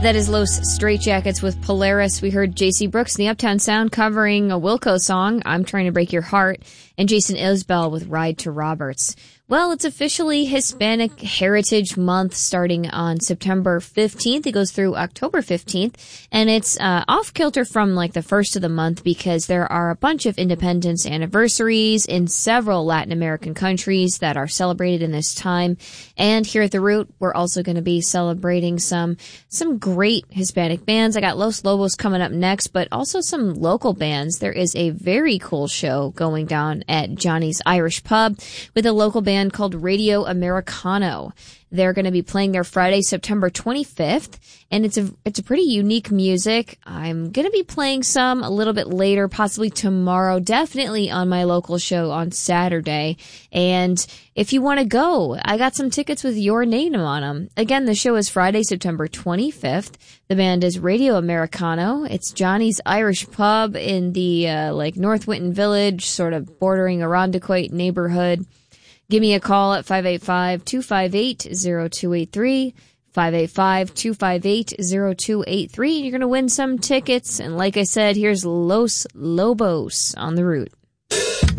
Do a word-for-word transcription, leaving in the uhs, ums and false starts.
That is Los Straitjackets with Polaris. We heard J C Brooks and the Uptown Sound covering a Wilco song, I'm Trying to Break Your Heart, and Jason Isbell with Ride to Roberts. Well, it's officially Hispanic Heritage Month starting on September fifteenth. It goes through October fifteenth, and it's uh, off-kilter from like the first of the month because there are a bunch of independence anniversaries in several Latin American countries that are celebrated in this time. And here at The Root, we're also going to be celebrating some some great Hispanic bands. I got Los Lobos coming up next, but also some local bands. There is a very cool show going down at Johnny's Irish Pub with a local band called Radio Americano. They're going to be playing there Friday, September twenty-fifth, and it's a it's a pretty unique music. I'm going to be playing some a little bit later, possibly tomorrow, definitely on my local show on Saturday. And if you want to go, I got some tickets with your name on them. Again, the show is Friday, September twenty-fifth. The band is Radio Americano. It's Johnny's Irish Pub in the uh, like North Winton Village, sort of bordering Irondequoit neighborhood. Give me a call at five eight five, two five eight, zero two eight three, five eight five, two five eight, zero two eight three. You're going to win some tickets. And like I said, here's Los Lobos on The Root.